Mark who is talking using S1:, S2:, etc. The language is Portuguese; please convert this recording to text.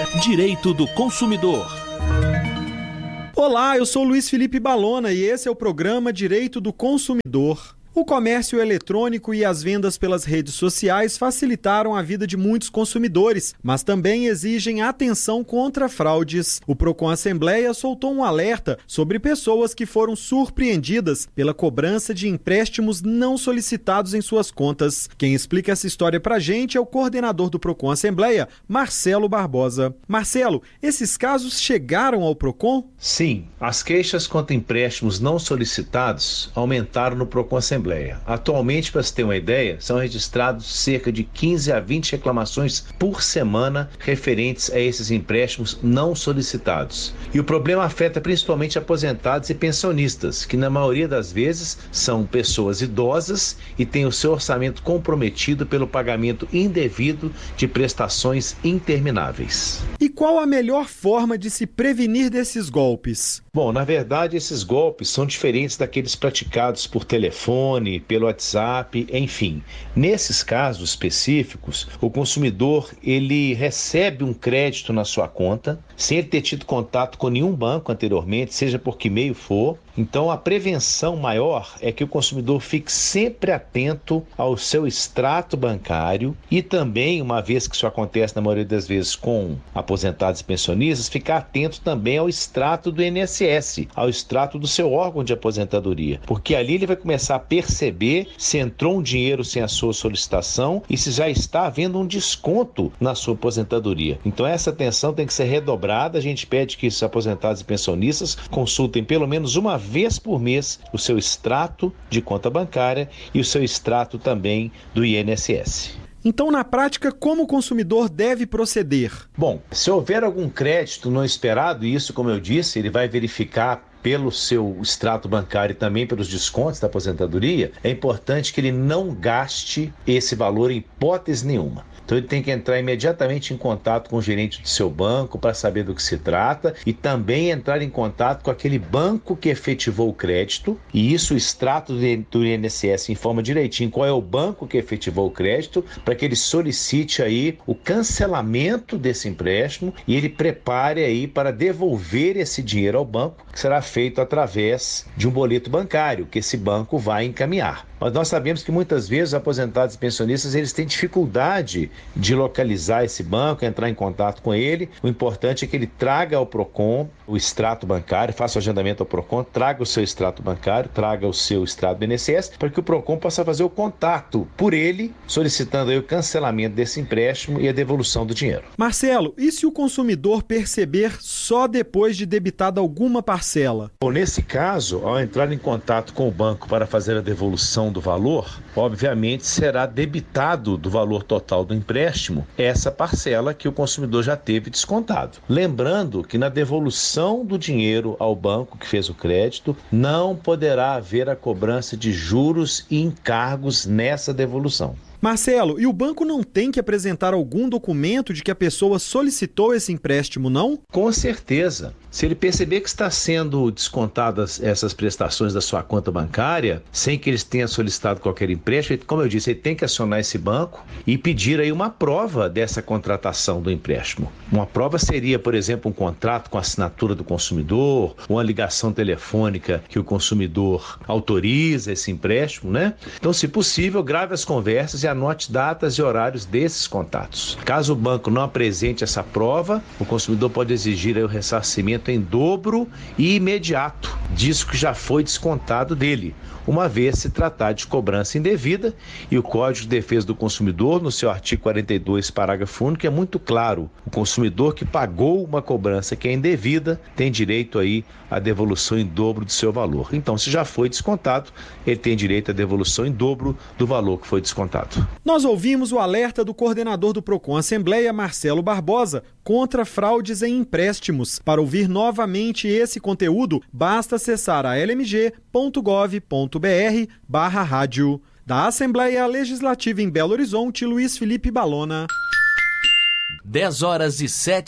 S1: Direito do Consumidor.
S2: Olá, eu sou Luiz Felipe Balona e esse é o programa Direito do Consumidor. O comércio eletrônico e as vendas pelas redes sociais facilitaram a vida de muitos consumidores, mas também exigem atenção contra fraudes. O Procon Assembleia soltou um alerta sobre pessoas que foram surpreendidas pela cobrança de empréstimos não solicitados em suas contas. Quem explica essa história pra gente é o coordenador do Procon Assembleia, Marcelo Barbosa. Marcelo, esses casos chegaram ao Procon?
S3: Sim, as queixas contra empréstimos não solicitados aumentaram no Procon Assembleia. Atualmente, para se ter uma ideia, são registrados cerca de 15 a 20 reclamações por semana referentes a esses empréstimos não solicitados. E o problema afeta principalmente aposentados e pensionistas, que na maioria das vezes são pessoas idosas e têm o seu orçamento comprometido pelo pagamento indevido de prestações intermináveis.
S2: E qual a melhor forma de se prevenir desses golpes?
S3: Bom, na verdade, esses golpes são diferentes daqueles praticados por telefone, pelo WhatsApp, enfim. Nesses casos específicos, o consumidor ele recebe um crédito na sua conta, sem ele ter tido contato com nenhum banco anteriormente, seja por que meio for. Então, a prevenção maior é que o consumidor fique sempre atento ao seu extrato bancário e também, uma vez que isso acontece na maioria das vezes com aposentados e pensionistas, ficar atento também ao extrato do INSS, ao extrato do seu órgão de aposentadoria, porque ali ele vai começar a perceber se entrou um dinheiro sem a sua solicitação e se já está havendo um desconto na sua aposentadoria. Então, essa atenção tem que ser redobrada. A gente pede que os aposentados e pensionistas consultem pelo menos uma vez por mês o seu extrato de conta bancária e o seu extrato também do INSS.
S2: Então, na prática, como o consumidor deve proceder?
S3: Bom, se houver algum crédito não esperado, isso, como eu disse, ele vai verificar pelo seu extrato bancário e também pelos descontos da aposentadoria, é importante que ele não gaste esse valor em hipótese nenhuma. Então ele tem que entrar imediatamente em contato com o gerente do seu banco para saber do que se trata e também entrar em contato com aquele banco que efetivou o crédito, e isso o extrato do INSS informa direitinho qual é o banco que efetivou o crédito, para que ele solicite aí o cancelamento desse empréstimo e ele prepare aí para devolver esse dinheiro ao banco, que será feito através de um boleto bancário que esse banco vai encaminhar. Mas nós sabemos que muitas vezes os aposentados e pensionistas eles têm dificuldade de localizar esse banco, entrar em contato com ele. O importante é que ele traga ao Procon o extrato bancário, faça o agendamento ao Procon, traga o seu extrato bancário, traga o seu extrato do INSS, para que o Procon possa fazer o contato por ele, solicitando aí o cancelamento desse empréstimo e a devolução do dinheiro.
S2: Marcelo, e se o consumidor perceber só depois de debitada alguma parcela?
S3: Bom, nesse caso, ao entrar em contato com o banco para fazer a devolução do valor, obviamente será debitado do valor total do empréstimo essa parcela que o consumidor já teve descontado. Lembrando que na devolução do dinheiro ao banco que fez o crédito, não poderá haver a cobrança de juros e encargos nessa devolução.
S2: Marcelo, e o banco não tem que apresentar algum documento de que a pessoa solicitou esse empréstimo, não?
S3: Com certeza. Se ele perceber que está sendo descontadas essas prestações da sua conta bancária, sem que eles tenham solicitado qualquer empréstimo, como eu disse, ele tem que acionar esse banco e pedir aí uma prova dessa contratação do empréstimo. Uma prova seria, por exemplo, um contrato com assinatura do consumidor, uma ligação telefônica que o consumidor autoriza esse empréstimo, né? Então, se possível, grave as conversas e anote datas e horários desses contatos. Caso o banco não apresente essa prova, o consumidor pode exigir aí o ressarcimento em dobro e imediato disso que já foi descontado dele, uma vez se tratar de cobrança indevida, e o Código de Defesa do Consumidor, no seu artigo 42, parágrafo único, é muito claro. O consumidor que pagou uma cobrança que é indevida tem direito aí à devolução em dobro do seu valor. Então, se já foi descontado, ele tem direito à devolução em dobro do valor que foi descontado.
S2: Nós ouvimos o alerta do coordenador do Procon Assembleia, Marcelo Barbosa, contra fraudes em empréstimos. Para ouvir novamente esse conteúdo, basta acessar a lmg.gov.br/rádio. Da Assembleia Legislativa em Belo Horizonte, Luiz Felipe Balona.
S1: 10h07